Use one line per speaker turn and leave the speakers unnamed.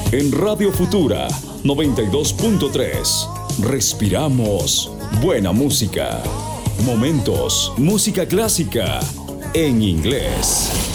En Radio Futura 92.3. Respiramos buena música. Momentos, música clásica en inglés.